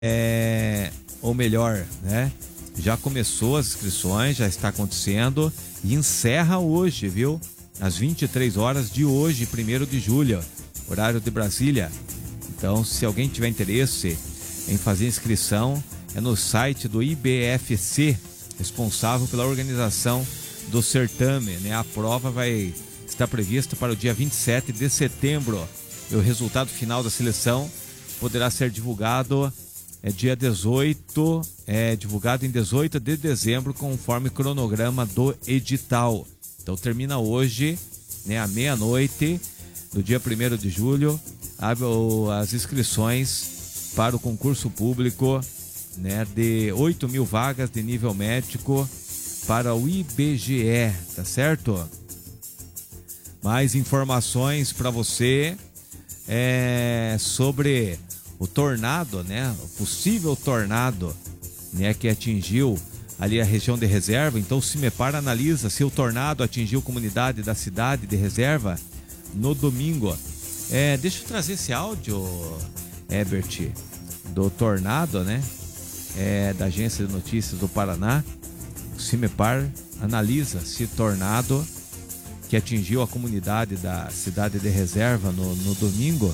ou melhor, né? Já começou as inscrições, já está acontecendo e encerra hoje, viu? Às 23 horas de hoje, 1º de julho, horário de Brasília. Então, se alguém tiver interesse em fazer inscrição, é no site do IBFC, responsável pela organização do certame, né? A prova vai estar prevista para o dia 27 de setembro. E o resultado final da seleção poderá ser divulgado dia 18, divulgado em 18 de dezembro, conforme cronograma do edital. Então termina hoje, né, à meia-noite, no dia 1º de julho, abre as inscrições para o concurso público, né, de 8.000 vagas de nível médico para o IBGE, tá certo? Mais informações para você sobre o tornado, né? O possível tornado, né, que atingiu ali a região de reserva. Então o CIMEPAR analisa se o tornado atingiu comunidade da cidade de reserva no domingo. Deixa eu trazer esse áudio, Herbert, do tornado, né? Da Agência de Notícias do Paraná. O CIMEPAR analisa se tornado que atingiu a comunidade da cidade de reserva no domingo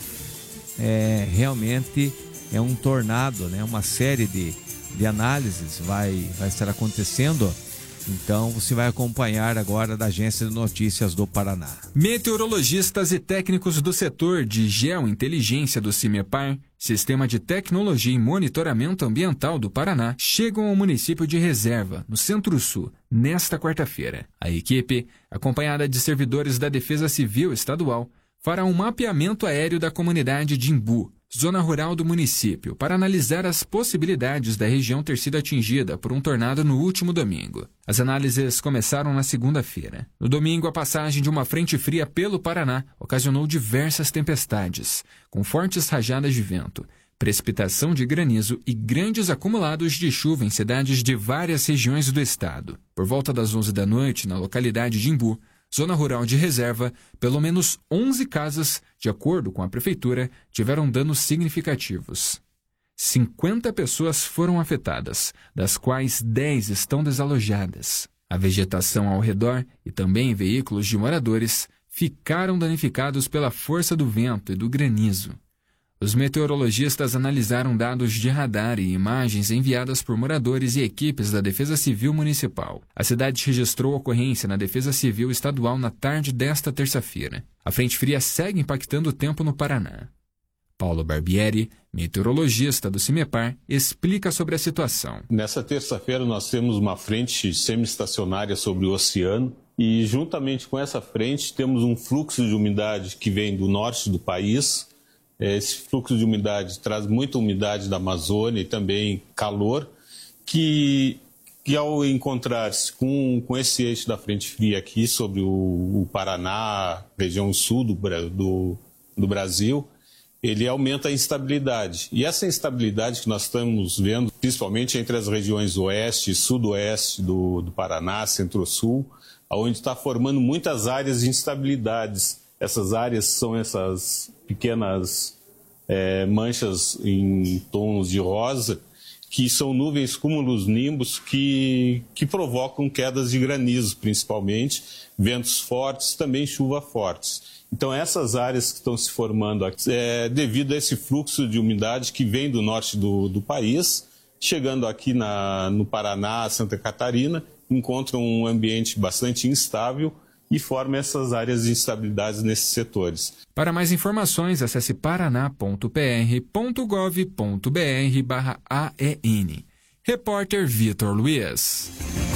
realmente é um tornado, né? Uma série de análises vai estar acontecendo. Então você vai acompanhar agora da Agência de Notícias do Paraná. Meteorologistas e técnicos do setor de geointeligência do CIMEPAR, Sistema de Tecnologia e Monitoramento Ambiental do Paraná, chegam ao município de Reserva, no Centro-Sul, nesta quarta-feira. A equipe, acompanhada de servidores da Defesa Civil Estadual, fará um mapeamento aéreo da comunidade de Imbu, zona rural do município, para analisar as possibilidades da região ter sido atingida por um tornado no último domingo. As análises começaram na segunda-feira. No domingo, a passagem de uma frente fria pelo Paraná ocasionou diversas tempestades, com fortes rajadas de vento, precipitação de granizo e grandes acumulados de chuva em cidades de várias regiões do estado. Por volta das 11 da noite, na localidade de Imbu, zona rural de Reserva, pelo menos 11 casas, de acordo com a prefeitura, tiveram danos significativos. 50 pessoas foram afetadas, das quais 10 estão desalojadas. A vegetação ao redor e também veículos de moradores ficaram danificados pela força do vento e do granizo. Os meteorologistas analisaram dados de radar e imagens enviadas por moradores e equipes da Defesa Civil Municipal. A cidade registrou ocorrência na Defesa Civil Estadual na tarde desta terça-feira. A frente fria segue impactando o tempo no Paraná. Paulo Barbieri, meteorologista do CIMEPAR, explica sobre a situação. Nessa terça-feira nós temos uma frente semi-estacionária sobre o oceano e juntamente com essa frente temos um fluxo de umidade que vem do norte do país. Esse fluxo de umidade traz muita umidade da Amazônia e também calor, que ao encontrar-se com esse eixo da frente fria aqui sobre o Paraná, região sul do Brasil, ele aumenta a instabilidade. E essa instabilidade que nós estamos vendo, principalmente entre as regiões oeste e sudoeste do Paraná, centro-sul, onde está formando muitas áreas de instabilidades. Essas áreas são essas pequenas manchas em tons de rosa, que são nuvens cúmulos nimbus que provocam quedas de granizo, principalmente, ventos fortes, também chuva fortes. Então essas áreas que estão se formando aqui, devido a esse fluxo de umidade que vem do norte do país, chegando aqui no Paraná, Santa Catarina, encontram um ambiente bastante instável e forma essas áreas de instabilidade nesses setores. Para mais informações, acesse paraná.pr.gov.br/AEN. Repórter Vitor Luiz.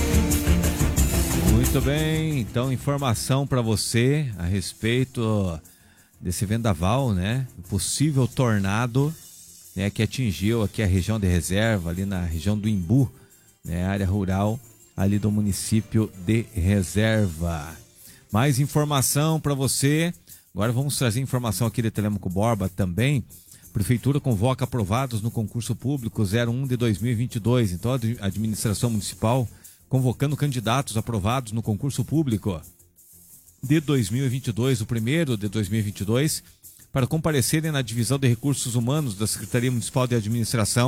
Muito bem, então informação para você a respeito desse vendaval, né? Possível tornado, né, que atingiu aqui a região de reserva, ali na região do Imbu, né, área rural ali do município de Reserva. Mais informação para você. Agora vamos trazer informação aqui de Telêmaco Borba também. Prefeitura convoca aprovados no concurso público 01 de 2022. Então a administração municipal convocando candidatos aprovados no concurso público de 2022, o primeiro de 2022, para comparecerem na Divisão de Recursos Humanos da Secretaria Municipal de Administração